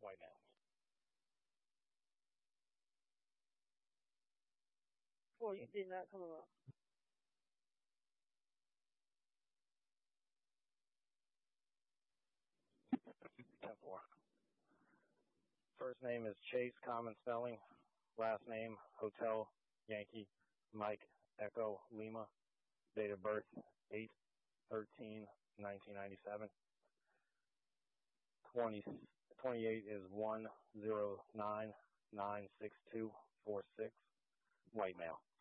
white male. 4 did not come up. First name is Chase, common spelling. Last name, Hotel Yankee Mike Echo Lima. Date of birth, 8/13/1997. 28 is 109-96246. White male.